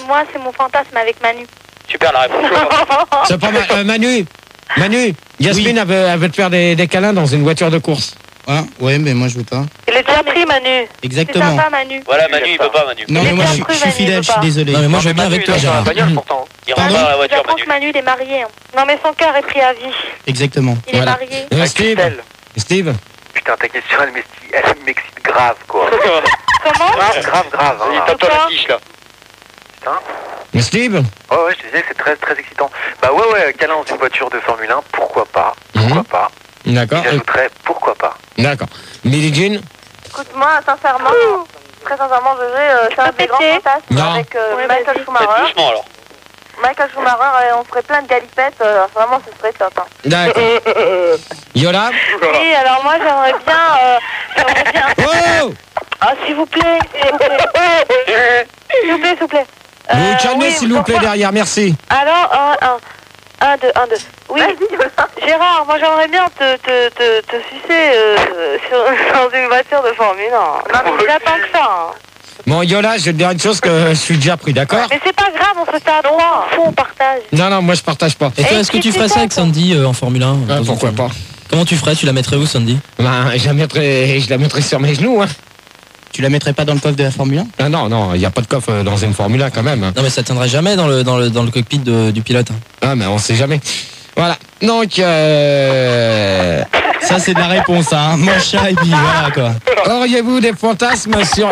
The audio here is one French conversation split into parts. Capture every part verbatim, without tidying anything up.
moi, c'est mon fantasme avec Manu. Super la réponse. C'est pas ma- euh, Manu. Manu, Yasmine, Oui. elle, veut, elle veut te faire des, des câlins dans une voiture de course. Hein ouais, mais moi je veux pas. Il est déjà pris, Manu. C'est Exactement. sympa, Manu. Voilà, Manu, il peut pas, Manu. Non, Il mais est moi bien je, cru, je suis Manu, fidèle, il je suis veut pas. désolé. Non, mais moi je veux bien Manu, avec il toi, est dans la Gérard. bagnole, pourtant. Il rentre Pardon pas dans la Je voiture, pense Manu. que Manu, il est marié. hein. Non, mais son cœur est pris à vie. Exactement. Il Voilà. est marié. Euh, Steve, Steve, Putain, ta question, elle m'excite- elle m'excite grave, quoi. Comment Grave, grave, grave. Il Hein. tape-toi la quiche, là. Putain. Steve. Ouais, ouais, je te disais, c'est très, très excitant. Bah ouais, ouais, câlin dans une voiture de Formule un, pourquoi pas. Pourquoi Mhm. pas. D'accord. Et j'ajouterais, pourquoi pas. D'accord. Billie Jean. Écoute, moi, sincèrement, très sincèrement, je euh, c'est un des grands fantasmes Non. avec euh, Ouais, Michael vas-y. Faites Schumacher. doucement, alors. Michael Schumacher, euh, on ferait plein de galipettes. euh, vraiment, ce serait top. Hein. D'accord. Yola. Oui, alors moi, j'aimerais bien... Euh, j'aimerais bien... Oh, Ah, s'il vous plaît, s'il vous plaît. S'il vous plaît, s'il vous plaît. vous vous Euh, calmez oui, s'il vous plaît pourquoi- derrière, merci. Alors, un, un. Un, deux, un, deux. Oui, Gérard, moi j'aimerais bien te, te, te, te sucer euh, sur, dans une voiture de Formule un. Non, mais j'attends que ça. Hein. Bon, Yola, je vais te dire une chose que je suis déjà pris, d'accord? Mais c'est pas grave, on se fait à trois. Faut, on partage. Non, non, moi je partage pas. Et toi, Et est-ce que si tu tu ferais ça fais avec ça Sandy euh, en Formule un Ah, dans pourquoi une- pas? Comment tu ferais? Tu la mettrais où, Sandy? Ben, je la mettrai, je la mettrai sur mes genoux, hein. Tu la mettrais pas dans le coffre de la Formule un? Ah non, non, il n'y a pas de coffre dans une Formule un quand même. Non, mais ça tiendrait jamais dans le, dans le, dans le cockpit de- du pilote. hein. Ah, mais on sait jamais. Voilà. Donc, euh... Ça c'est de la réponse, hein. Mon chat et puis voilà quoi. auriez-vous des fantasmes sur...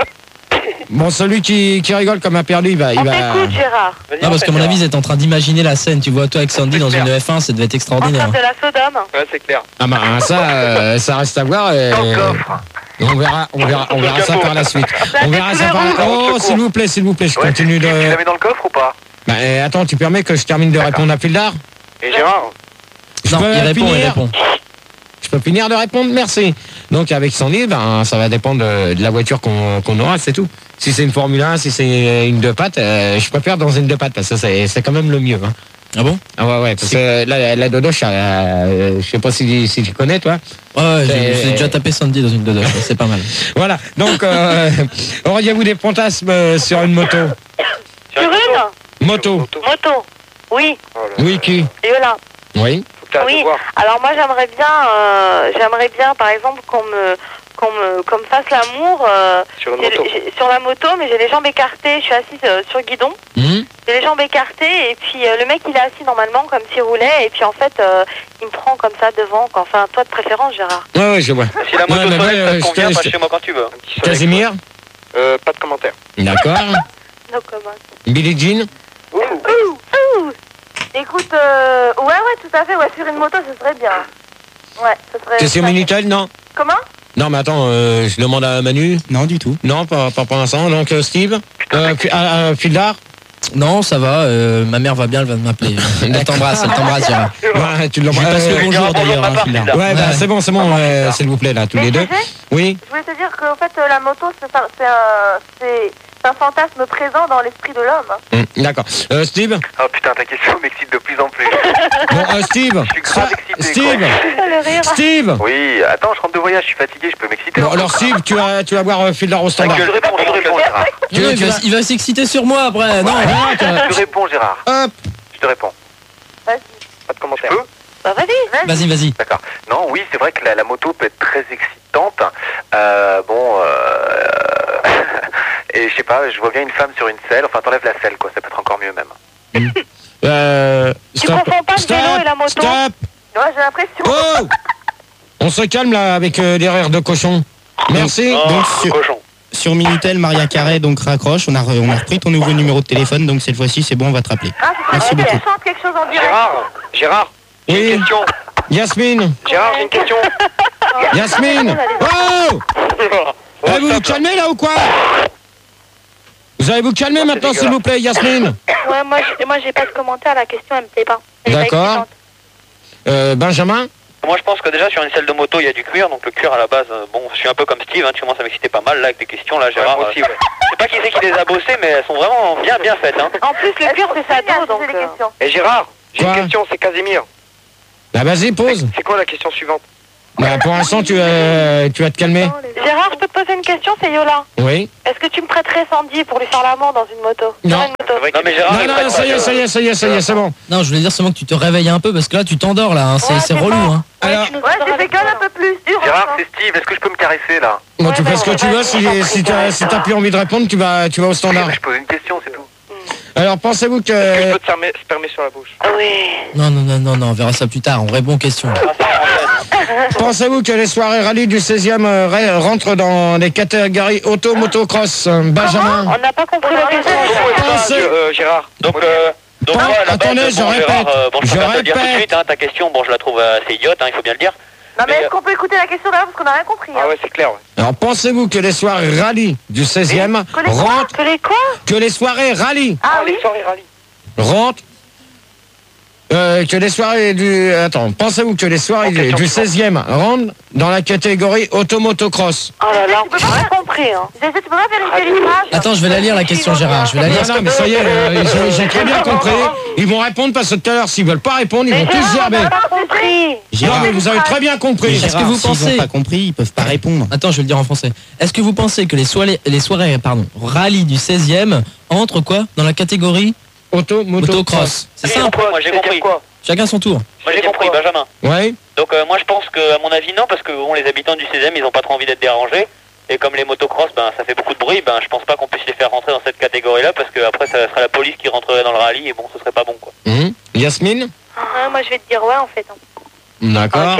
Bon, celui qui, qui rigole comme un perdu, il va... Il On va... t'écoute, Gérard. Vas-y, Non, parce qu'à mon enchaîne, avis, ils étaient en train d'imaginer la scène. Tu vois, toi avec Sandy dans une F un, ça devait être En extraordinaire. train de la Sodome. Gérard. Ouais, c'est clair. Ah bah ça, euh, ça reste à voir. Et... Dans le coffre. On verra, on verra, on verra ça par la suite. On verra ça par la... Oh, s'il vous plaît, s'il vous plaît, je Ouais, continue tu, tu la de... mets dans le coffre ou pas? Bah, euh, attends, tu permets que je termine de répondre à Pildar? Et Gérard? Je Non, peux il répond, il finir répond. Je peux finir de répondre, merci. Donc avec Sandy, ben, ça va dépendre de, de la voiture qu'on qu'on aura, c'est tout. Si c'est une Formule un, si c'est une deux pattes, euh, je préfère dans une deux pattes parce que c'est c'est quand même le mieux. Hein. Ah bon? Ah ouais, ouais, parce que la, la Dodoche, euh, je sais pas si, si tu connais, toi. Ouais, ouais, j'ai C'est- j'ai déjà tapé Sandy dans une Dodoche, c'est pas mal. Voilà, donc, euh, auriez-vous des fantasmes euh, sur une moto? Sur une Moto. moto. Oui, Oui, qui? Yola. Oui. Oui, alors moi j'aimerais bien, euh, j'aimerais bien par exemple qu'on me, qu'on me, qu'on me fasse l'amour euh, Sur une j'ai- moto. j'ai- sur la moto, mais j'ai les jambes écartées, je suis assise euh, sur le guidon, Hum j'ai les jambes écartées et puis euh, le mec il est assis normalement comme s'il roulait et puis en fait euh, il me prend comme ça devant, quoi. Enfin toi de préférence Gérard. Ouais, ouais, je vois. Si la moto Ouais, mais sonnette, ouais, ça euh, te je convient, te- passe je- chez moi quand tu veux. Un petit soleil. Casimir? Euh, pas de commentaire. D'accord. No comment. Billie Jean? Ouh, ouh. Écoute, euh, ouais ouais tout à fait, ouais sur une moto ce serait bien. Ouais, ce serait. Question Minitel, non? Comment? Non, mais attends, euh, je demande à Manu. Non du tout. Non, pas, pas pour l'instant. Donc, euh, Steve? Euh, Fi- ah, ah, Fildar? Non, ça va, euh, ma mère va bien, elle va m'appeler. Elle t'embrasse, elle t'embrasse, Gérard. Ouais, tu Je lui l'embrasses. passe le Euh, bonjour Gérard, bonjour d'ailleurs, de ma hein, part, Phil, là. Phil. Ouais, bah, Ouais. c'est bon, c'est bon, euh, s'il vous plaît, là, tous Mais les deux. tu sais, Oui? je voulais te dire qu'en fait euh, la moto c'est un, c'est un, c'est c'est un fantasme présent dans l'esprit de l'homme. Hum, D'accord. Euh, Steve? Oh putain, ta question m'excite de plus en plus. Bon, euh, Steve? Je suis grave excité, Steve? quoi. Le rire. Steve? Oui, attends, je rentre de voyage, je suis fatigué, je peux m'exciter. Bon, alors, Steve, tu vas, tu vas voir euh, Fildar au standard. Je réponds, je réponds, Gérard. Tu- Ouais, tu il va, vas- il va s'exciter sur moi après. Non, Voilà, tu- Je réponds, Gérard. Hop! Je te réponds. Vas-y. Pas de commentaire. Bah vas-y, vas-y. vas-y, vas-y. D'accord. Non, oui, c'est vrai que la, la moto peut être très excitante. Euh, bon, euh... et je sais pas, je vois bien une femme sur une selle. Enfin, t'enlèves la selle, quoi. Ça peut être encore mieux, même. Euh, Tu stop. confonds pas le Stop. vélo et la moto? Stop! Ouais, j'ai l'impression. Oh! On se calme, là, avec euh, des rires de cochon. Merci. Oh, Donc, sur- cochon. Sur Minitel, Maria Carré donc raccroche. On a, re- on a repris ton nouveau numéro de téléphone, donc cette fois-ci c'est bon, on va te rappeler. Ah, c'est Merci vrai beaucoup. qu'elle chante quelque chose en direct. Gérard, Gérard, j'ai Oui. une question. Yasmine. Gérard, j'ai une question. Yasmine. Oh! Eh, vous vous calmez, là, ou quoi? Vous allez vous calmer maintenant, s'il vous plaît, Yasmine. Ouais, moi, j'ai- moi j'ai pas de commentaire, la question elle me plaît pas. Elle est pas D'accord. excitante. Euh, Benjamin? Moi, je pense que déjà sur une selle de moto, il y a du cuir. Donc le cuir à la base, euh, bon, je suis un peu comme Steve. Hein, tu commences à m'exciter pas mal là avec tes questions là, Gérard. moi aussi, euh, Je sais pas qui c'est qui les a bossées, mais elles sont vraiment bien bien faites. Hein. En plus, le cuir c'est sa dos, donc. des euh, questions. Et Gérard, j'ai Quoi une question, c'est Casimir. Bah, vas-y, pose. C'est quoi la question suivante? Bah, pour l'instant, tu, euh, tu vas te calmer. Gérard, je peux te poser une question, c'est Yola. Oui? Est-ce que tu me prêterais Sandy pour lui faire l'amour dans une moto? Non. Sur une moto. vraie Non mais question. Gérard, il Non, prête non, pas, ça y est, Gérard. ça y est, ça y est, ça y est, c'est bon. Non, je voulais dire seulement que tu te réveilles un peu parce que là, tu t'endors là. hein. C'est Ouais, c'est c'est relou. bon. Hein. Alors, Ouais, j'ai fait gueule un peu plus dur. Gérard, hein. c'est Steve, est-ce que je peux me caresser là? bon, tu Ouais, fais bah, ce que on tu va veux. pas Si, s'en si t'as priver. si t'as plus envie de répondre, tu vas, tu vas au standard. Je pose une question, c'est tout. Alors, pensez-vous Est-ce que je que. peux te fermer, spermer sur la bouche? Ah oui. Non, non, non, non, non, on verra ça plus tard. On répond aux questions. Ah, ça, en fait. Pensez-vous que les soirées rallye du seizième euh, ra- rentrent dans les catégories auto, motocross, euh, Benjamin? On n'a pas compris la question. Pensez- Euh, Gérard. Donc, euh, donc Pas- moi, à la attendez, base, je bon, répète. Gérard, euh, bon, je Je préfère te le dire tout de répète. suite, hein, ta question, bon, je la trouve assez idiote, hein, il faut bien le dire. Non, mais Mais, est-ce qu'on peut écouter la question d'abord parce qu'on n'a rien compris. Ah hein. ouais, c'est clair, ouais. Alors, pensez-vous que les soirées rallye du seizième Que les quoi rentrent. Que les quoi Que les soirées rallye Ah oui. les soirées rallye. rentrent. Euh, que les soirées du. Attends, pensez-vous que les soirées En du, question du suivante. seizième rentrent dans la catégorie auto-motocross? Oh là là, on n'a rien compris. Hein. Zézé, tu peux pas vérifier l'image? Attends, je vais la lire la question, Gérard. Je vais la lire. Non, non, mais ça y est, euh, j'ai- j'ai très bien compris. Ils vont répondre parce que tout à l'heure, s'ils veulent pas répondre, ils Mais vont tous Gérard, on gerber. n'a pas compris. Non, Gérard, mais vous avez très bien compris. Est-ce que Gérard, vous s'ils pensez- ont pas compris, ils peuvent pas répondre. Attends, je vais le dire en français. Est-ce que vous pensez que les soirées, les soirées pardon, rallye du seizième entrent quoi dans la catégorie Auto-motocross. motocross? C'est J'ai ça. compris, moi j'ai compris. quoi? Chacun son tour. Moi j'ai compris, Benjamin. Ouais. Donc euh, moi je pense que, à mon avis, non, parce que bon, les habitants du seizième, ils ont pas trop envie d'être dérangés. Et comme les motocross, ben, ça fait beaucoup de bruit, ben, je pense pas qu'on puisse les faire rentrer dans cette catégorie-là, parce que après ça serait la police qui rentrerait dans le rallye, et bon, ce serait pas bon, quoi. Mhm. Yasmine? Ah, moi, je vais te dire ouais, en fait. D'accord. Ok.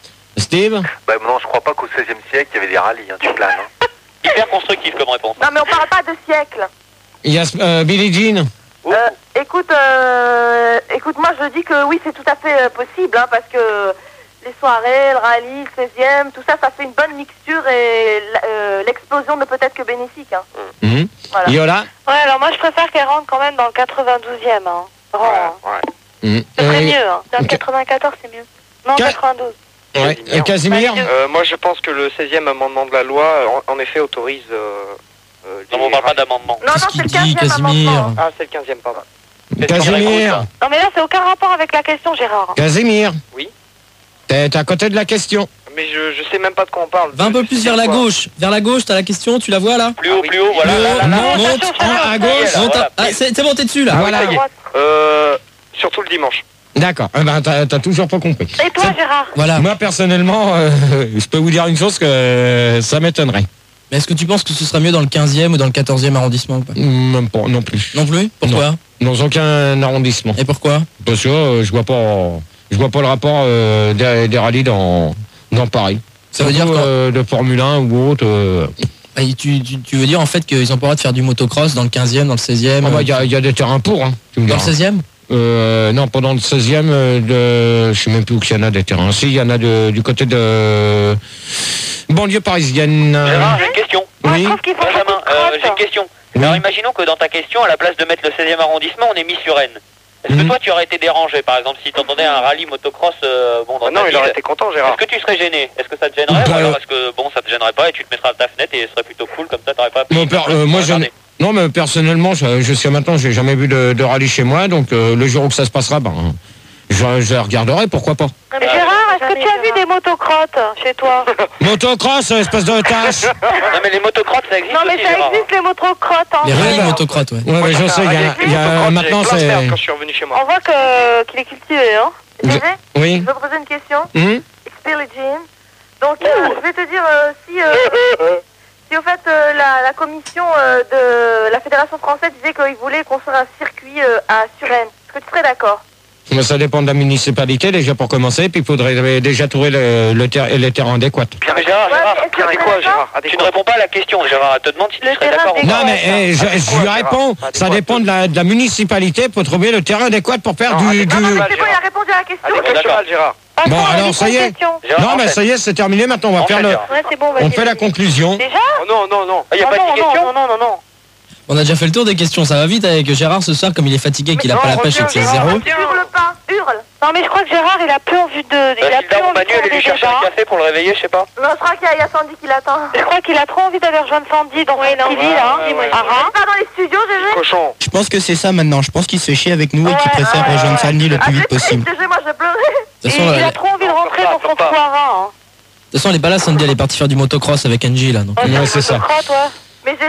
Steve? Bah non, je crois pas qu'au seizième siècle, il y avait des rallyes, hein, tu planes. Hein. Hyper constructif comme réponse. Non, mais on parle pas de siècle. Yas euh, Billie Jean? Ouh. Euh, écoute, euh, écoute, moi je dis que oui, c'est tout à fait euh, possible, hein, parce que les soirées, le rallye, le seizième, tout ça, ça fait une bonne mixture et euh, l'explosion ne peut être que bénéfique. Hein. Mhm. Voilà. Yola? Ouais, alors moi je préfère qu'elle rentre quand même dans le quatre-vingt-douzième. Hein. Rang, hein. Ouais. Mhm. Ce serait Euh, mieux. Hein. Dans le ok. quatre-vingt-quatorze, c'est mieux. Non, Qua- quatre-vingt-douze. Ouais. Euh, Casimir? Bah, Euh, moi, je pense que le seizième amendement de la loi, en, en effet, autorise. Euh, euh, Non, les mais on parle pas rallyes. d'amendement. Non, Qu'est-ce non, c'est qu'il le dit, quinzième Casimir? amendement. Ah, c'est le quinzième, pardon. Casimir? Non, mais là, c'est aucun rapport avec la question, Gérard. Casimir? Oui. T'es t'es à côté de la question. Mais je, je sais même pas de quoi on parle. Va un peu Je plus sais vers la quoi. gauche. Vers la gauche, t'as la question, tu la vois là? Plus haut, plus haut, voilà. Plus là, haut, là, là, monte, là, monte, là, en- à là, gauche, là, monte. voilà. Ah, c'est c'est bon, t'es dessus là. Voilà. ça y est. Euh, surtout le dimanche. D'accord. Eh ben, t'as t'as toujours pas compris. Et toi, Gérard? Voilà. Moi, personnellement, euh, je peux vous dire une chose que euh, ça m'étonnerait. Mais est-ce que tu penses que ce serait mieux dans le quinzième ou dans le quatorzième arrondissement ou pas? Même pas, non plus. Non plus? Pourquoi? Dans aucun arrondissement. Et pourquoi? Parce que euh, je vois pas, je vois pas le rapport euh, des, des rallyes dans, dans Paris. Ça veut Surtout, dire quoi? euh, de Formule un ou autre. euh, Ah, tu, tu, tu veux dire en fait qu'ils ont pas le droit de faire du motocross dans le quinzième, dans le seizième? ah bah, euh, il y, a- il y a des terrains pour. Hein, tu me Dans le diras. seizième? Euh, non, pas dans le seizième. Euh, de, je sais même plus où qu'il y en a des terrains. Si, il y en a de, du côté de banlieue parisienne. Gérard, j'ai une question. Moi, je Oui. trouve qu'il faut Benjamin, beaucoup de euh, crottes. j'ai une question. Oui. Alors imaginons que dans ta question, à la place de mettre le seizième arrondissement, on est mis sur Rennes. Est-ce que Mhm. toi tu aurais été dérangé, par exemple, si tu entendais un rallye motocross euh, bon, dans Ah non, ta il ville? aurait été content, Gérard. Est-ce que tu serais gêné? Est-ce que ça te gênerait? Bah, Ou alors euh, est-ce que bon, ça te gênerait pas et tu te mettras à ta fenêtre et ce serait plutôt cool comme ça, t'aurais pas. Mon père- euh, moi, je, Regardez. non, mais personnellement, je- jusqu'à maintenant, j'ai jamais vu de, de rallye chez moi. Donc, euh, le jour où que ça se passera, ben, je, je regarderai, pourquoi pas. Mais Gérard, est-ce que tu as vu des motocrottes chez toi? Motocross, espèce de tache. Non mais les motocross ça existe Non, mais aussi, ça Gérard. existe les motocrottes. Hein. Les rallyes bah, motocross, ouais. Ouais, mais je sais, il y a, il y a- maintenant, J'avais plein de merde c'est. quand je suis revenu chez moi. On voit que qu'il est cultivé, hein. Je- Zézé, Oui. je vais te poser une question. Hum It's Billie Jean. Donc, euh, je vais te dire euh, si, euh, si au fait euh, la, la commission euh, de la Fédération française disait qu'ils voulaient construire un circuit euh, à Suresnes. Est-ce que tu serais d'accord? Mais ça dépend de la municipalité déjà pour commencer, puis il faudrait déjà trouver le, le ter- les terrains adéquats. Bien, mais Gérard, Ouais, Gérard, mais est-ce que Pierre, tu et quoi, serais Gérard? tu ne réponds pas à la question, Gérard. Elle te demande si tu Le serais terrain d'accord ou des- pas. Non mais eh, je, je lui Adéquat, réponds, Gérard. ça Adéquat. dépend de la, de la municipalité pour trouver le terrain adéquat pour faire Non, du... adéquat, du- Non, non, mais Gérard. c'est bon, il a répondu à la question. Allez, d'accord. cheval, Gérard. Ah, Bon, on a alors, dit ça pas y une est. question. Gérard, Non mais enchaîne. ça y est, c'est terminé, maintenant on va Enchaîne, faire le... Gérard. Ouais, c'est bon, vas-y. On fait la vas-y. conclusion. Déjà? Oh non, non, non. Il n'y a Ah pas de non, question. non, non, non, non. On a déjà fait le tour des questions, ça va vite avec Gérard ce soir, comme il est fatigué, qu'il a non, pas la pêche et reviens, que c'est Gérard, zéro. reviens. Hurle pas, hurle. Non, mais je crois que Gérard, il a plus envie de... Il a plus Gilda ou envie de Manu, faire elle est des lui chercher un débats. café pour le réveiller, je sais pas. Non, je crois qu'il y, a- il y a Sandy qui l'attend. Je crois qu'il a trop envie d'aller rejoindre Sandy dans ouais, son petit lit, là. ouais, ouais. Ah, ah. Pas dans les studios, Gégé? Cochon. Je pense que c'est ça maintenant. Je pense qu'il se fait chier avec nous et qu'il Ouais, préfère ouais, rejoindre ouais. Sandy le Ah, plus c'est vite triste, possible. Gégé, moi je pleurais. De toute façon, Il, il elle- a trop envie de Non, rentrer pleure dans pas, son pleure pas. sous-marin. De toute façon, elle est pas là, Sandy, elle est partie faire du motocross avec Angie là. Donc. Hein. Ouais, c'est ça. Toi. Mais Gégé,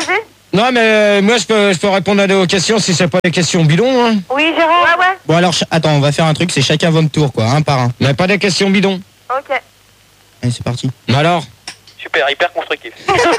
Non, mais moi, je peux, je peux répondre à des questions si c'est pas des questions bidons. Hein. Oui, Gérard. Ouais, ouais. Bon alors, ch- attends, on va faire un truc, c'est chacun votre tour, quoi, un par un. Mais pas des questions bidons. Ok. Allez, c'est parti. Alors Super, hyper constructif.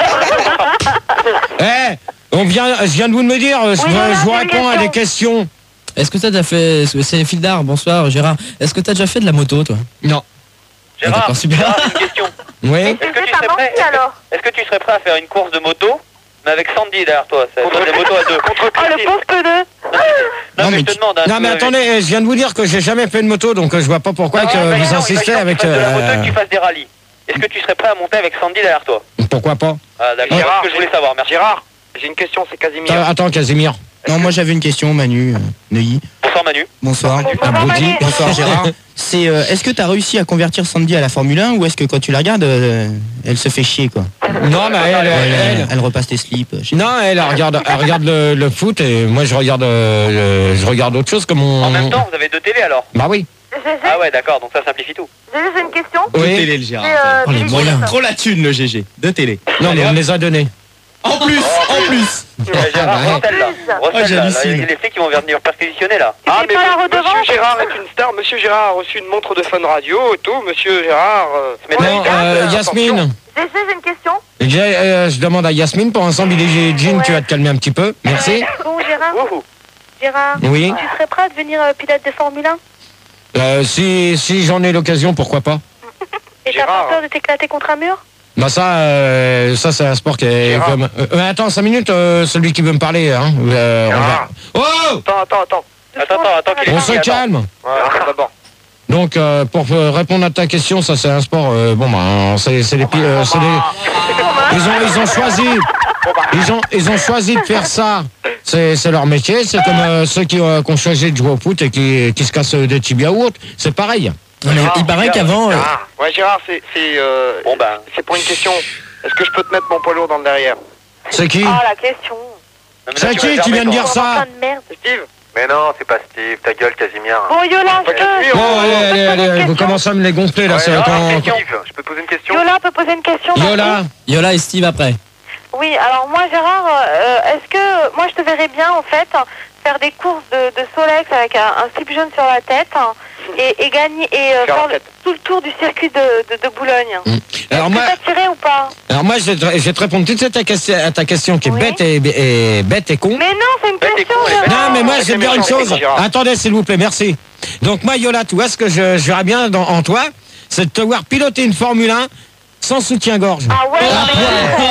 Eh, on vient, je viens de vous me dire, je, Oui, je voilà, vous c'est une réponds à question. des questions. Est-ce que t'as déjà fait. C'est Fildar, bonsoir Gérard. Est-ce que t'as déjà fait de la moto, toi? Non. Gérard, d'accord, super. Gérard, j'ai une question. Oui. Et Est-ce que c'est tu pas serais prêt menti alors. Est-ce que tu serais prêt à faire une course de moto, mais avec Sandy derrière toi? Ça soit des motos à deux. Contre Oh, le Christine. pauvre peu de. Non, Non, mais mais je te tu- demande. hein, Non, tu mais veux- attendez, je viens de vous dire que j'ai jamais fait de moto, donc euh, je vois pas pourquoi Ah, que bah, vous non, insistez imaginons avec. que tu fasses de la moto et euh, que tu fasses des rallyes. Est-ce que tu serais prêt à monter avec Sandy derrière toi? Pourquoi pas? Ah d'accord, c'est Gérard, ce que je voulais savoir, merci. Gérard, j'ai une question, c'est Casimir. Attends, attends, Casimir. Non, moi j'avais une question, Manu, euh, Neuilly. Bonsoir Manu. Bonsoir. Bonsoir, Abruti. Manu. Bonsoir Gérard. C'est, euh, est-ce que t'as réussi à convertir Sandy à la Formule un ou est-ce que quand tu la regardes, euh, elle se fait chier, quoi? Non, mais elle, Elle, elle, elle- elle repasse tes slips. je sais non, elle, elle regarde, elle regarde le, le foot et moi je regarde, euh, le- je regarde autre chose que mon. En même temps, vous avez deux télés alors? Bah oui. J'ai j'ai- Ah ouais, d'accord, donc ça simplifie tout. j'ai juste une question. pas. Deux Oui. télé, le C'est Gérard. euh, Oh, les Billy moyens. Jean. Trop la thune, le G G. Deux télé. Non, mais on me les a donnés. En plus, en plus. Eh, Gérard, bah, recèle là. plus. Recèle Oh, là. Là, j'hallucine. il y a les flics qui vont venir perquisitionner là. Tu Ah, fais mais pas la monsieur redevance. Gérard est une star. Monsieur Gérard a reçu une montre de Fun Radio et tout. Monsieur Gérard. euh, Mais ouais, Non, il a- euh, attention. Yasmine. J'ai j'ai j'ai une question. J'ai, euh, je demande à Yasmine pour l'instant, Billie Jean, Ouais. tu vas te calmer un petit peu. Merci. Bon, Gérard. Wouhou. Gérard. Oui. Tu serais prêt à devenir euh, pilote de Formule un? Euh, si si j'en ai l'occasion, pourquoi pas? Et t'as Gérard. pas peur de t'éclater contre un mur? Bah ça, euh, ça c'est un sport qui est Gérard. comme. Euh, euh, attends, cinq minutes, euh, celui qui veut me parler. Hein. Euh, on va- Gérard. Oh, Attends, attends, attends. Attends, attends, attends qu'il est on fini, se attends. calme. Ouais, attends d'abord. Donc euh, pour euh, répondre à ta question, ça c'est un sport. euh, bon bah c'est c'est les pi- euh, c'est les- ils ont ils ont choisi ils ont ils ont choisi de faire ça. C'est c'est leur métier. C'est comme euh, ceux qui, euh, qui ont choisi de jouer au foot et qui qui se cassent des tibias ou autre. C'est pareil. Non, mais il paraît qu'avant. euh, Gérard. Ouais, Gérard, c'est c'est euh, Bon ben. c'est pour une question. Est-ce que je peux te mettre mon poids lourd dans le derrière? C'est qui? Oh, la question. Non, mais là, C'est tu vas qui te qui vient de fermer, dire toi. ça? Plein de merde. C'est Steve? Mais non, c'est pas Steve, ta gueule, Casimir. Bon, Yola, je Ouais, peux. oui, Bon, allez, allez, allez, vous question. commencez à me les gonfler là. Ouais, c'est alors, quand- Steve, je peux te poser une question? Yola peut poser une question. Yola, Yola et Steve après. Oui, alors moi, Gérard, euh, est-ce que moi je te verrais bien en fait faire des courses de, de Solex avec un, un slip jaune sur la tête hein, et, et gagner et euh, Sur la faire le- tête. tout le tour du circuit de, de, de Boulogne. alors Est-ce moi, que t'as tiré ou pas? alors moi, je vais te, je vais te répondre tout de suite à ta question, à ta question qui est Oui. bête et, et bête et con. Mais non, c'est une Bête et question. con, elle est bête. Gérard. Non, mais moi, je vais c'est te dire une méchant, chose. c'est Gérard. Attendez, s'il vous plaît, merci. Donc, moi, Yola, tu vois ce que je, je verrais bien dans, en toi, c'est de te voir piloter une Formule un sans soutien-gorge. Ah ouais, non, mais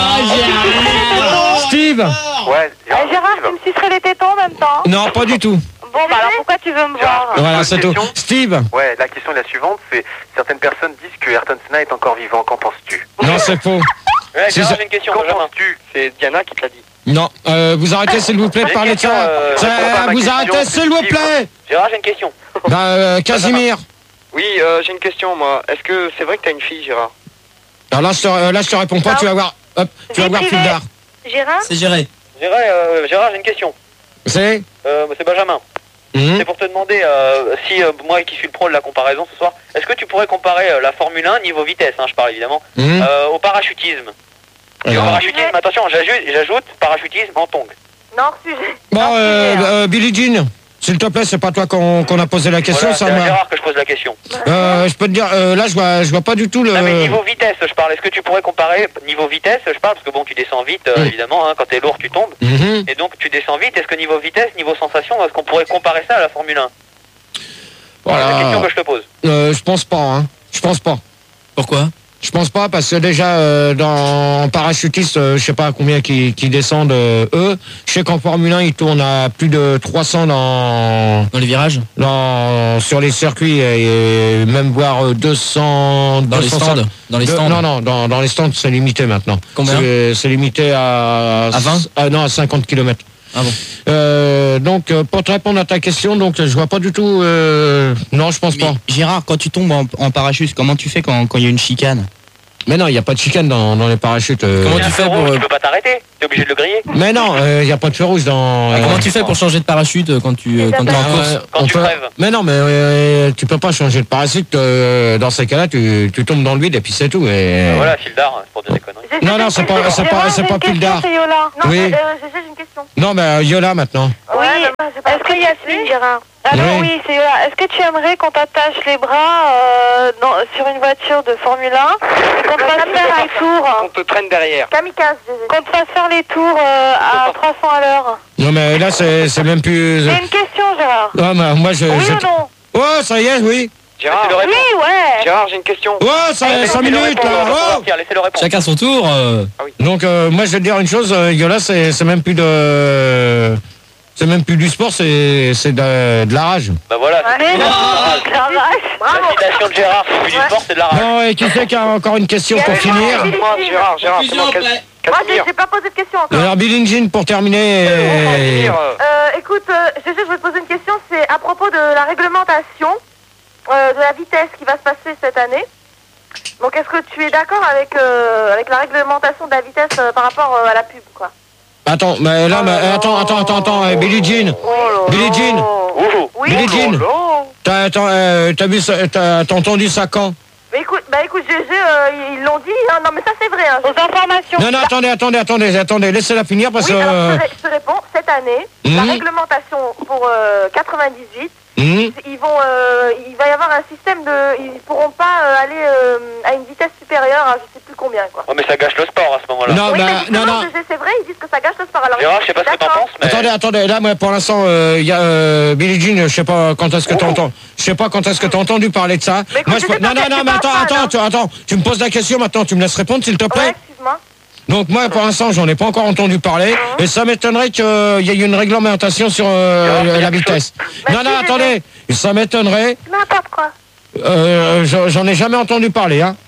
Steve? Ouais, Eh, Gérard, tu me sucerais les tétons en même temps. Non, pas du tout. Bon, bah alors pourquoi tu veux me voir? Voilà, Autre c'est tout. question Steve? Ouais, la question est la suivante, c'est certaines personnes disent que Ayrton Senna est encore vivant, qu'en penses-tu? Non, c'est faux. Ouais, C'est Gérard, ça. j'ai une question, Qu'en Benjamin. penses-tu? C'est Diana qui te l'a dit. Non, euh, vous arrêtez, s'il vous plaît, de J'ai parler une de ça. question, euh, Ça, réponds pas à ma vous question, arrêtez, c'est s'il vous Steve. plaît. Gérard, j'ai une question. Bah, euh, Casimir. Oui, euh, j'ai une question, moi. Est-ce que c'est vrai que t'as une fille, Gérard? Alors là, je te, euh, là, je te réponds pas, Non. tu vas voir. Hop, tu vas Vie voir privée. Fildar. Gérard? C'est géré. Gérard, euh, Gérard, j'ai une question. C'est Euh, c'est Benjamin. Mhm. C'est pour te demander euh, si euh, moi qui suis le pro de la comparaison ce soir, est-ce que tu pourrais comparer euh, la Formule un niveau vitesse, hein, je parle évidemment, Mhm. euh, au parachutisme. Et au Alors, parachutisme, attention, j'ajoute, j'ajoute parachutisme en tongue. Non, sujet. Bon, Non, euh, sujet, hein. euh, Billie Jean, s'il te plaît, c'est pas toi qu'on qu'on a posé la question, Voilà, ça c'est à m'a. Gérard que je pose la question. Euh, je peux te dire, euh, là, je vois, je vois pas du tout le. Non mais niveau vitesse, je parle. Est-ce que tu pourrais comparer niveau vitesse, je parle parce que bon, tu descends vite, euh, Mm. évidemment, hein, quand t'es lourd, tu tombes. Mhm. Et donc tu descends vite. Est-ce que niveau vitesse, niveau sensation, est-ce qu'on pourrait comparer ça à la Formule un? C'est la question Voilà. que je te pose. Euh, je pense pas, hein. Je pense pas. Pourquoi? Je pense pas parce que déjà euh, dans en parachutiste, euh, je sais pas combien qui, qui descendent euh, eux. Je sais qu'en Formule un, ils tournent à plus de trois cents dans, Dans les virages? dans sur les circuits et même voire euh, deux cents Dans les deux cents stands? Dans les De- stands? non, non, dans, dans les stands, c'est limité maintenant. Combien? C'est c'est limité à... À vingt? ah, non, à cinquante kilomètres. Ah bon. Euh, donc, euh, pour te répondre à ta question, donc je vois pas du tout... euh, non, je pense Mais pas. Gérard, quand tu tombes en, en parachute, comment tu fais quand quand il y a une chicane? Mais non, il n'y a pas de chicane dans, dans les parachutes. euh. Comment Il y a tu un fais feu pour, rouge, euh, tu peux pas t'arrêter. T'es obligé de le griller. Mais non, il n'y a pas de feu rouge dans... Ah, euh, comment tu fais pour changer de parachute euh, quand tu euh, quand t'es en Euh, course Quand on tu peut- crèves. Mais non, mais euh, tu peux pas changer de parachute. euh, dans ces cas-là, tu, tu tombes dans le vide et puis c'est tout. Et... Voilà, fil d'art, c'est pour dire des conneries. J'ai- Non, j'ai non, une c'est pas- question. c'est pas- Gérard, c'est j'ai pas une pile question, d'art. c'est Yola. Non, Oui. mais, euh, j'ai j'ai une question. Non, mais euh, Yola maintenant. Oui, est-ce que Yasmine, Gérard Alors Oui. oui, c'est Yola. Est-ce que tu aimerais qu'on t'attache les bras euh, dans, sur une voiture de Formule un et qu'on te fasse faire un tour On te traîne derrière. Kamikaze, qu'on te fasse faire les tours euh, à trois cents à l'heure? Non, mais là, c'est c'est même plus... J'ai une question, Gérard. Ah, mais moi, je... Oui je- ou non? Oh, ça y est, oui. Gérard, Laissez-le répondre. Oui, ouais. Gérard, j'ai une question. Oh, ça Eh, cinq Laissez-le minutes, répondre, là. on va Oh. partir, Laissez-le répondre. Chacun son tour. euh. Donc, euh, moi, je vais te dire une chose, euh, Yola, c'est c'est même plus de... C'est même plus du sport, c'est c'est de, de la rage. Bah voilà, Ouais. c'est Mais non, la la vache. Bravo. citation de Gérard, c'est plus du sport, c'est de la rage. Bon, et qui c'est qui a encore une question pour Il y a finir Billie Moi, Jean. Gérard, Gérard, c'est moi, Cas- Moi, j'ai Casimir. j'ai pas posé de question encore. Alors, Billie Jean, pour terminer... Casimir, euh, Euh, écoute, euh, G G, je vais te poser une question, c'est à propos de la réglementation euh, de la vitesse qui va se passer cette année. Donc, est-ce que tu es d'accord avec, euh, avec la réglementation de la vitesse euh, par rapport euh, à la pub, quoi? Attends, mais là, mais, attends, attends, attends, attends, euh, Billie Jean, Billie Jean, Ouh. Oui. Billie Jean, t'as attends, euh, t'as vu ça- t'as t'as entendu ça quand? Mais écoute, bah écoute, G G, euh, ils l'ont dit, hein. Non mais ça c'est vrai, hein. Aux informations. Non, non, attendez, attendez, attendez, attendez, laissez-la finir parce Oui, que... alors euh, je, te, ré- je te réponds, cette année, la Mhm. réglementation pour euh, quatre-vingt-dix-huit, hum, ils vont, euh, il va y avoir un système de, ils pourront pas euh, aller euh, à une vitesse supérieure à je sais plus combien, quoi. Ouais, mais ça gâche le sport à ce moment-là. Non, Oui, bah, mais non, justement, non. G G, c'est vrai, ils disent que ça gâche le sport. Alors, Gérard, je sais pas ce que t'en d'accord. penses, mais... Attendez, attendez, là, moi, pour l'instant, il y a euh, Billie Jean, je sais pas quand est-ce que Oh. t'entends, je sais pas quand est-ce que t'as entendu parler de ça. Mais écoute, Moi, je je peux- sais pas, non, non, c'est non, mais pas attends, fan, attends, hein. tu, attends, tu me poses la question maintenant, tu me laisses répondre, s'il te plaît. Ouais, excuse-moi. Donc moi, pour l'instant, j'en ai pas encore entendu parler, et ça m'étonnerait qu'il y ait une réglementation sur euh, Gérard, la quelque vitesse. Bah, Non, si, non, j'ai attendez, ça m'étonnerait. N'importe quoi. Euh, j'en j'en ai jamais entendu parler, hein.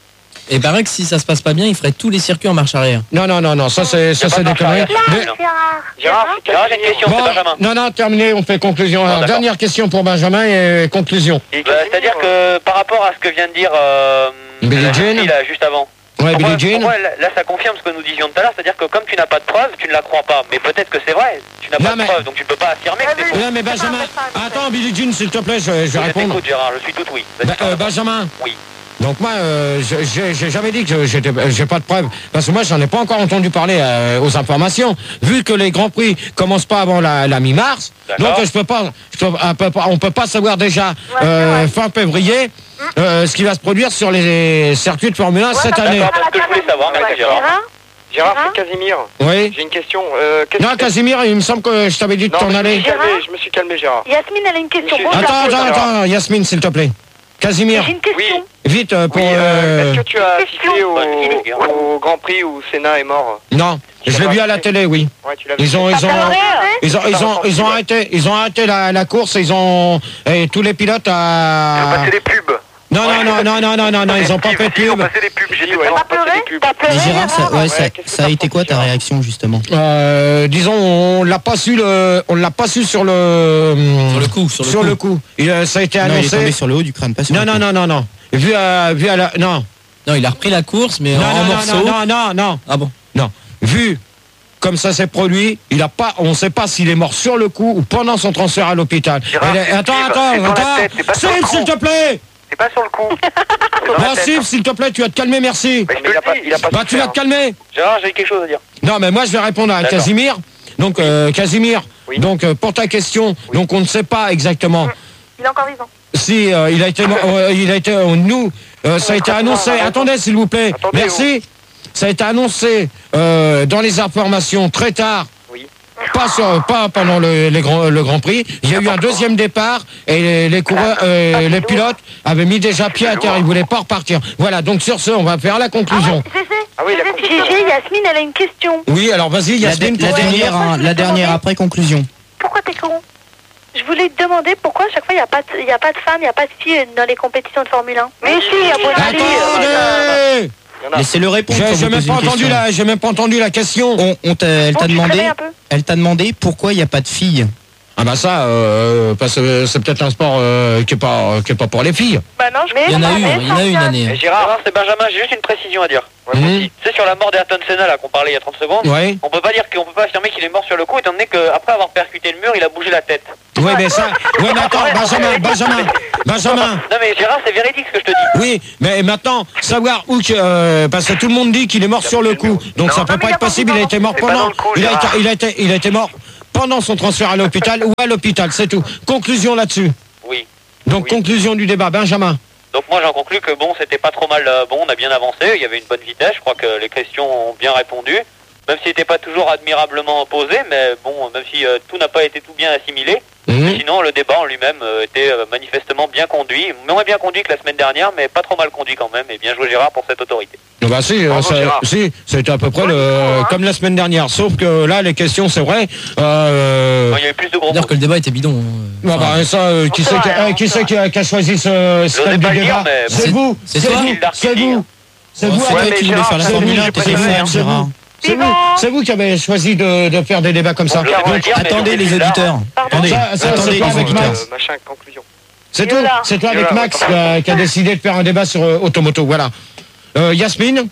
Et paraît que si ça se passe pas bien, il ferait tous les circuits en marche arrière. Non, non, non, non, ça c'est ça Y a c'est pas des de marche conneries. arrière. Mais- Non. Gérard. Gérard, c'est Gérard, j'ai une Casimir. question, c'est Bon, Benjamin. non, non, terminé, on fait conclusion. Alors, d'accord. dernière question pour Benjamin et conclusion. Et Bah, Casimir, c'est-à-dire que par rapport à ce que vient de dire euh, Billie la Jean. jeune fille, là, juste avant. Ouais, Pour moi- Billie Jean. pour moi, là, là, ça confirme ce que nous disions tout à l'heure, c'est-à-dire que comme tu n'as pas de preuves, tu ne la crois pas. Mais peut-être que c'est vrai, tu n'as Non, pas mais- de preuves, donc tu ne peux pas affirmer que c'est faux. Non, mais Benjamin, attends, Billie Jean, s'il te plaît, je, je vais Je répondre. t'écoute, Gérard, je suis tout oui. Vas-y, Bah, euh, parle. Benjamin. Oui. Donc moi, euh, je- j'ai j'ai jamais dit que j'étais, j'ai pas de preuves, parce que moi, j'en ai pas encore entendu parler euh, aux informations. Vu que les grands prix commencent pas avant la, la mi-mars, donc D'accord. euh, je peux pas, je peux, on peut pas, on peut pas savoir déjà euh, fin février euh, ce qui va se produire sur les circuits de Formule un cette année. D'accord, parce que je voulais savoir, merci, Gérard. Gérard. Gérard, Gérard c'est Casimir. Oui. J'ai une question. Euh, qu'est-ce Non, que- Casimir, il me semble que je t'avais dit de Non, t'en mais je me aller. suis calmé, Gérard je me suis calmé, Gérard. Yasmine, elle a une question. Monsieur- Bon, Attends, ça- attends, attends, Yasmine, s'il te plaît. Casimir, J'ai une question. vite euh, pour. Oui, euh, euh, est-ce que tu as question. assisté au, Ouais, au Grand Prix où Senna est mort? Non, je l'ai vu à la télé, oui. Ouais, tu l'as vu. Ils ont, ils ont, ils ont, ils ont, ils ont Ouais. arrêté, ils ont arrêté la, la course. Ils ont, et tous les pilotes Ils ont à. passé des pubs. Non, non, non, non, non, non, non, non, ils ont pas fait de Ils ont pub. passé des pubs, j'ai dit, Ouais, ouais. ils ont T'as passé pleuré des pubs. T'as pleuré Mais Gérard, ça, Gérard ouais, Ouais, ça, qu'est-ce que ça a t'as été quoi pensé, ta Gérard réaction justement? Euh, disons, on l'a pas su le, on l'a pas su sur le, Sur le coup, sur le sur coup. le coup. Il, euh, ça a été Non, il est annoncé. tombé sur le haut du crâne, pas sur Non, le non, cou. non, non, non. Vu à, vu à la, non. Non, il a repris la course, mais Non, en non, non, morceaux. non, non, non, Ah bon. non. Vu comme ça s'est produit, il a pas, on ne sait pas s'il est mort sur le coup ou pendant son transfert à l'hôpital. Gérard, Elle est- c'est Attends, Steve, attends, c'est dans la attends. tête, c'est pas sur le Steve, coup. s'il te plaît. C'est pas sur le coup. C'est dans la Bon, tête. Steve, s'il te plaît, tu vas te calmer, merci. Mais je Mais il te a pas, le dis. il a pas Bah, su tu vas faire. te calmer. Gérard, j'ai quelque chose à dire. Non, mais moi, je vais répondre à D'accord. Casimir. Donc, euh, Casimir, Oui. donc euh, pour ta question, donc on ne sait pas exactement Il est encore vivant. si euh, il a été, mort- euh, il a été, euh, nous, euh, ça a été annoncé. Attendez, s'il vous plaît. Attendez, Merci. Ça a été annoncé euh, dans les informations très tard. Oui. Pas sur, pas pendant le, les grands- le Grand Prix. Il y a eu un deuxième départ et les, les coureurs, euh, les pilotes avaient mis déjà pied à terre. Ils voulaient pas repartir. Voilà. Donc sur ce, on va faire la conclusion. Gégé, Ah oui, la conclusion. Gégé, Yasmine, elle a une question. Oui. Alors vas-y, La, Yasmine. de- la pour finir. dernière, hein, la dernière après conclusion. Pourquoi t'es con? Je voulais te demander pourquoi à chaque fois il n'y a, pas de- il y a pas de femmes, il n'y a pas de filles dans les compétitions de Formule un. Mais si, il y a beaucoup de filles. Attendez. Il y en a. Laissez-le répondre. J'ai quand j'ai vous même posez pas une entendu question. la, j'ai même pas entendu la question. On, on t'a- elle Bon, t'a tu te demandé, réveilles un peu elle t'a demandé pourquoi il n'y a pas de filles. Ah bah ça, euh, parce que c'est peut-être un sport euh, qui est pas qui est pas pour les filles. Bah non, je Il y en a eu, il y en a eu une année. Et Gérard, c'est Benjamin, j'ai juste une précision à dire. Mmh. Tu sais, sur la mort d'Ayrton Senna là qu'on parlait il y a trente secondes, Ouais. on peut pas dire qu'on peut pas affirmer qu'il est mort sur le coup étant donné qu'après avoir percuté le mur, il a bougé la tête. Oui, mais ça. Oui, mais attends, Benjamin, Benjamin, Benjamin. Non mais Gérard, c'est véridique ce que je te dis. Oui, mais maintenant, savoir où que, euh, parce que tout le monde dit qu'il est mort sur le coup, donc ça peut Non, mais pas il a être pas possible. dit Il a été mort C'est pas pendant. dans le coup, Il a été, Gérard. il a été, il a été mort pendant son transfert à l'hôpital ou à l'hôpital, c'est tout. Conclusion là-dessus. Oui. Donc Oui. conclusion du débat, Benjamin. Donc moi j'en conclus que bon, c'était pas trop mal, euh, bon, on a bien avancé, il y avait une bonne vitesse, je crois que les questions ont bien répondu, même s'il n'était pas toujours admirablement posé, mais bon, même si euh, tout n'a pas été tout bien assimilé, Mmh. sinon le débat en lui-même euh, était euh, manifestement bien conduit, moins bien conduit que la semaine dernière, mais pas trop mal conduit quand même, et bien joué Gérard pour cette autorité. Ah bah si, euh, Bravo, ça- Gérard. si, c'était à peu près Ouais, le, hein. comme la semaine dernière, sauf que là les questions c'est vrai. Euh, Bon, il y avait plus de gros Faut dire mots. que le débat était bidon. hein. bah, Enfin, bah, ça, euh, qui c'est c'est qui, vrai, euh, hein, qui, c'est c'est qui a, qui a choisi ce, ce J'osais thème pas du le dire, débat? mais C'est c'est- vous, c'est c'est toi. vous, c'est vous, c'est vous. c'est avec- toi mais qui voulais Gérard, faire la c'est Formule vous, un, j'ai t'es préféré, faire, c'est Gérard. vous. C'est vous, Vivant. c'est vous qui avez choisi de, de faire des débats comme ça. Bon, je vais Donc, vous le dire, mais Attendez donc, les c'est là, auditeurs. Pardon. Attendez, Ça, ça, attendez c'est les pas avec auditeurs. Max. Euh, machin, conclusion. c'est tout, Yola. c'est toi avec Yola, Max ouais. qui a, qui a décidé de faire un débat sur euh, Automoto. Voilà. Euh, Yasmine,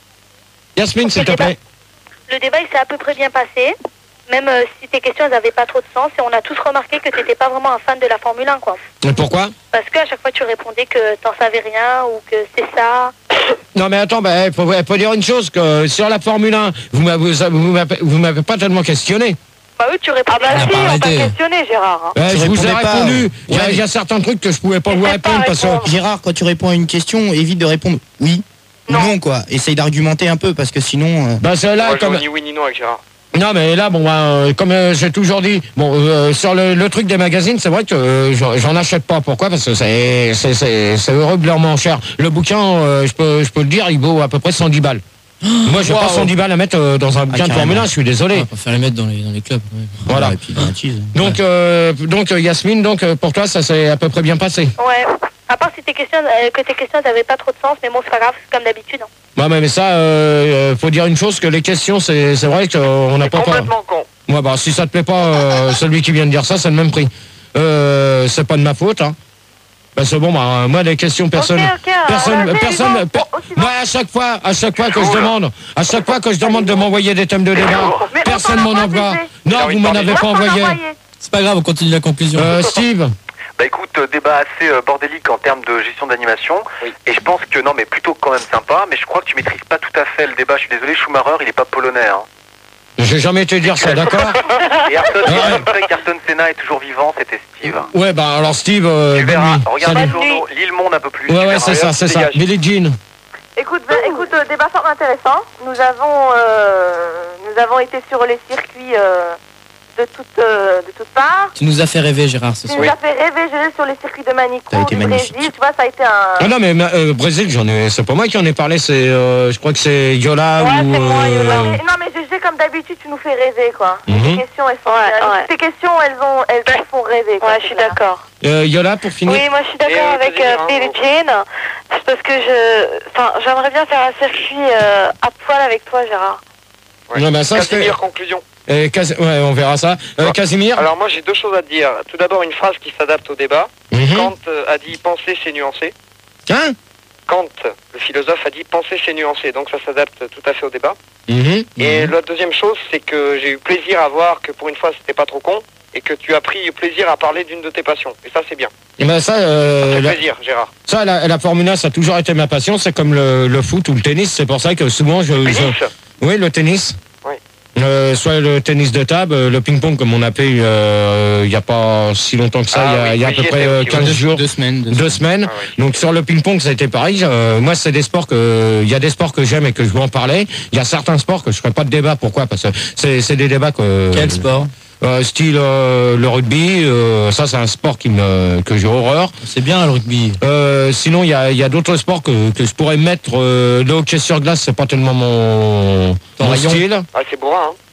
Yasmine, s'il te plaît. Le débat, il s'est à peu près bien passé. Même euh, si tes questions, elles n'avaient pas trop de sens. Et on a tous remarqué que tu n'étais pas vraiment un fan de la Formule un, quoi. Et pourquoi? Parce qu'à chaque fois, tu répondais que t'en savais rien ou que c'est ça. Non mais attends, il faut, faut dire une chose, que sur la Formule un, vous m'avez vous m'avez- vous m'avez pas tellement questionné. Bah oui, tu répondais. Ah bah On a si, pas on t'a arrêté. questionné, Gérard. hein. Euh, Tu je vous ai répondais pas. répondu. Il y, a- Ouais. il y a certains trucs que je pouvais pas vous sais répondre pas parce que... répondre. Gérard, quand tu réponds à une question, évite de répondre oui ou Non. non, quoi. Essaye d'argumenter un peu parce que sinon. euh, Bah c'est là, Moi, je comme... vois ni oui ni non avec Gérard. Non mais là, bon, bah, euh, comme euh, j'ai toujours dit, bon, euh, sur le, le truc des magazines, c'est vrai que euh, j'en j'en achète pas. Pourquoi? Parce que c'est c'est- c'est c'est horriblement cher. Le bouquin, euh, je peux je peux le dire, il vaut à peu près cent dix balles. Moi, j'ai pas Waouh. cent dix balles à mettre euh, dans un bouquin de carrément. Formule un, je suis On désolé. va pas faire les mettre dans les, dans les clubs. ouais. Voilà. Et puis gratis. Donc, euh, donc euh, Yasmine, donc euh, pour toi, ça s'est à peu près bien passé. Ouais. À part si tes questions, euh, que tes questions n'avaient pas trop de sens, mais bon, c'est pas grave, c'est comme d'habitude. hein. Ouais, mais, mais ça, euh, euh, faut dire une chose, que les questions, c'est c'est vrai qu'on n'a pas... pas- Complètement con. Ouais, bah, si ça te plaît pas, euh, celui qui vient de dire ça, c'est le même prix. Euh, c'est pas de ma faute, hein. Parce que bon, bah, moi, les questions, personne... Ok, ok, alors, Personne, vas-y, personne, Yvan. per- Bon, aussi bon. moi à chaque fois, à chaque fois que je demande, à chaque fois que je demande de m'envoyer des thèmes de débat, Mais on personne t'en m'en a pas envoie. dit. Non, Ah vous oui, m'en pardon. avez Moi, pas je t'en ai envoyé. envoyé. C'est pas grave, on continue la conclusion. Euh, Steve, Bah écoute, euh, débat assez euh, bordélique en termes de gestion d'animation. Oui. Et je pense que non, mais plutôt quand même sympa. Mais je crois que tu maîtrises pas tout à fait le débat. Je suis désolé, Schumacher, il est pas polonais. Hein. j'ai jamais été dire ça, d'accord? Et Ayrton, Ouais. c'est après qu'Ayrton Senna est toujours vivant, c'était Steve. Ouais, bah alors Steve, euh, Tu bonne verras, nuit. regarde Salut. les journaux, Lille Monde un peu plus. Ouais, tu ouais, verras. c'est ça, c'est ça. dégage. Billie Jean. Écoute, ben, écoute, euh, débat fort intéressant. Nous avons, euh, nous avons été sur les circuits euh, de toutes, euh, de toutes parts. Tu nous as fait rêver, Gérard, ce Tu soir. nous as fait rêver, je l'ai sur les circuits de Manicourt, Ça a été du magnifique. Brésil. Tu vois, ça a été un. Ah non, mais euh, Brésil, j'en ai, c'est pas moi qui en ai parlé, c'est, euh, je crois que c'est Yola Ouais, ou. c'est moi, euh, Yola. Mais- non, mais je sais, comme d'habitude, tu nous fais rêver, quoi. Mhm. Tes questions, elles sont. Ouais, ouais. Tes questions, elles, ont, elles nous font rêver. quoi, Ouais, c'est je suis clair. d'accord. euh, Yola pour finir. Oui, moi je suis Et, d'accord euh, avec vas-y, euh, hein, Billie bon. Jean. C'est parce que je. Enfin, j'aimerais bien faire un circuit euh, à poil avec toi, Gérard. Ouais. Non, bah ça, c'est. Casimir, conclusion. Euh, Cas- ouais, on verra ça. Euh, Ouais. Casimir. Alors moi j'ai deux choses à te dire. Tout d'abord une phrase qui s'adapte au débat. Mhm. Kant euh, a dit penser c'est nuancé. Hein? Kant, le philosophe, a dit penser c'est nuancé. Donc ça s'adapte tout à fait au débat. Mhm. Et la deuxième chose, c'est que j'ai eu plaisir à voir que pour une fois c'était pas trop con et que tu as pris plaisir à parler d'une de tes passions. Et ça c'est bien. Eh ben ça, Ça euh, fait la, plaisir, Gérard. ça la, la Formule un, ça a toujours été ma passion. C'est comme le, le foot ou le tennis. C'est pour ça que souvent je. je- Tennis. Oui, le tennis. Oui. Euh, soit le tennis de table, euh, le ping-pong comme on a fait euh, il n'y a pas si longtemps que ça, il Ah y a, oui, il y a à oui, peu j'y près étais euh, aussi, quinze ouais. jours. Deux semaines. deux Deux semaines. Ah oui. Donc sur le ping-pong, ça a été pareil. Euh, moi, c'est des sports que, il y a des sports que j'aime et que je veux en parler. Il y a certains sports que je ferai pas de débat. Pourquoi? Parce que c'est, c'est des débats que. Quel sport? euh, Style euh, le rugby. euh, ça, c'est un sport qui me, que j'ai horreur. C'est bien le rugby. Euh, sinon, il y a, il y a d'autres sports que, que je pourrais mettre. Euh, le hockey sur glace, c'est pas tellement mon, Ton mon rayon. style. Ah c'est bourrin, hein.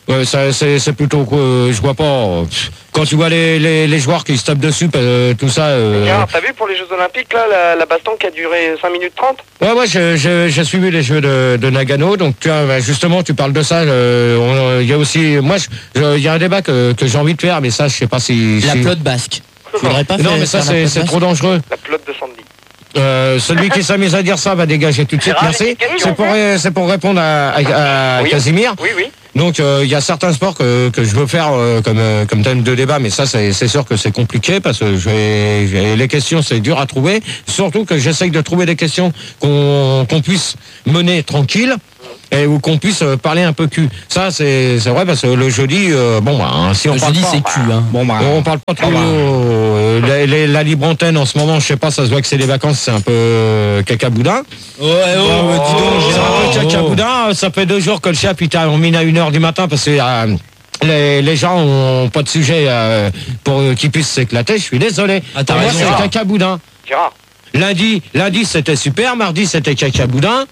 Ouais, ça, c'est, c'est plutôt euh, je vois pas. Quand tu vois les, les, les joueurs qui se tapent dessus, euh, tout ça. Euh... Gérard, t'as vu pour les Jeux Olympiques là, la, la baston qui a duré cinq minutes trente? Ouais, ouais, je, je, j'ai suivi les Jeux de, de Nagano, donc tu vois, justement, tu parles de ça. Euh, il y a aussi, moi, il y a un débat que, que j'ai envie de faire, mais ça, je sais pas si. La si... pelote basque. Faudrait pas non, faire, mais ça, faire c'est, c'est trop dangereux. La pelote de Sandy. Euh, celui qui s'amuse à dire ça va dégager tout de suite. Merci. C'est pour, c'est pour répondre à, à, à oui. Casimir. Oui, oui. Donc il euh, y a certains sports que, que je veux faire euh, comme, euh, comme thème de débat, mais ça c'est, c'est sûr que c'est compliqué parce que je vais, j'ai, les questions c'est dur à trouver. Surtout que j'essaye de trouver des questions qu'on, qu'on puisse mener tranquille. Et où qu'on puisse parler un peu cul. Ça, c'est, c'est vrai, parce que le jeudi, euh, bon, bah, hein, si on Le parle jeudi, pas, c'est cul, hein. bon, bah, on parle pas trop. Euh, la, la, la libre antenne, en ce moment, je sais pas, ça se voit que c'est les vacances, c'est un peu euh, cacaboudin. Ouais, oh, Oh, dis donc, c'est Gérard. un peu cacaboudin. Ça fait deux jours que le chef, il termine à une heure du matin, parce que euh, les, les gens ont pas de sujet euh, pour euh, qu'ils puissent s'éclater. Je suis désolé. Ah, t'as Pour moi, raison, c'est Gérard. cacaboudin. Gérard. Lundi, lundi c'était super, mardi c'était cacaboudin,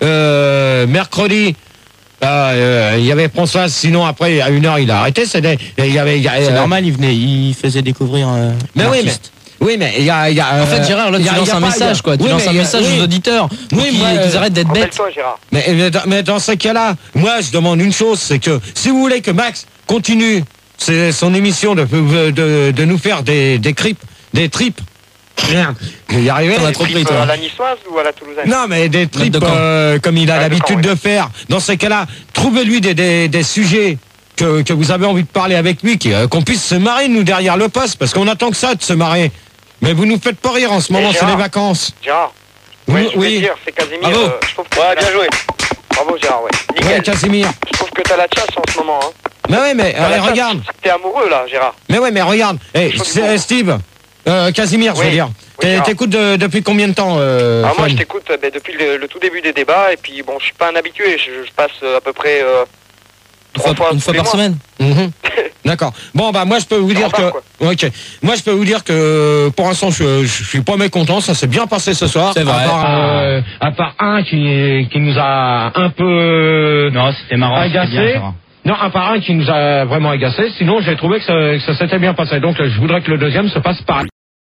euh, mercredi bah, euh, il y avait François, sinon après à une heure il a arrêté, c'était, il y avait, il y a, C'est euh, normal, il venait, il faisait découvrir. Euh, mais oui, mais l'artiste. oui, mais il y a, il y a. En fait, Gérard, là, il tu y a- lances il y a un pas- message, il y a- quoi. Tu oui, lances mais un il y a- message oui. aux auditeurs pour Oui, qu'ils moi, qu'ils euh, arrêtent d'être bêtes. Rappelle-toi, Gérard. Mais, mais dans- mais dans ce cas-là, moi je demande une chose, c'est que si vous voulez que Max continue c'est son émission de, de, de nous faire des, des cripes, des tripes. Merde, je vais y arriver. T'en as trop pris, Trip, euh, toi. à la niçoise ou à la toulousaine? Non, mais des tripes de camp. euh, comme il a Ah, de l'habitude camp, de faire. Dans ces cas-là, trouvez-lui des, des, des sujets que, que vous avez envie de parler avec lui, qui, euh, qu'on puisse se marrer, nous, derrière le poste, parce qu'on attend que ça, de se marrer. Mais vous nous faites pas rire en ce moment, c'est Gérard. les vacances. Gérard. Oui, Ouais, je voulais oui. dire, c'est Casimir. Bravo. euh, je trouve que Ouais, t'as- bien joué. Bravo, Gérard, ouais. Ouais, Nickel. Casimir. Je trouve que t'as la chasse en ce moment, hein. Mais ouais, mais T'as euh, la chasse. regarde. T'es amoureux, là, Gérard. Mais ouais, mais regarde. Hey, Je trouve c'est- bon. euh, Steve, euh, Casimir, je veux Oui. dire. Oui, T'es- Gérard. T'écoutes de- depuis combien de temps euh, Alors moi, Fun je t'écoute euh, ben, depuis le, le tout début des débats, et puis bon, je suis pas un habitué, je, je passe euh, à peu près euh, Une trois fois, fois, une tous fois les par mois. semaine. Mhm. D'accord. Bon bah moi je peux vous dire remarque, que ok. Moi je peux vous dire que pour l'instant je, je suis pas mécontent, ça s'est bien passé ce soir. C'est vrai. À part, euh, à part un qui qui nous a un peu Non, c'était marrant. c'était agacé. bien, Gérard. Non, à part un qui nous a vraiment agacé. Sinon j'ai trouvé que ça, que ça s'était bien passé. Donc je voudrais que le deuxième se passe pareil.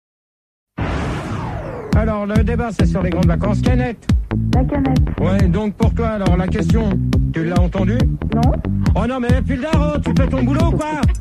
Alors le débat c'est sur les grandes vacances. Canette. La canette. Ouais, donc pour toi alors la question, tu l'as entendu? Non. Oh non mais Pildar, oh, tu fais ton boulot ou quoi?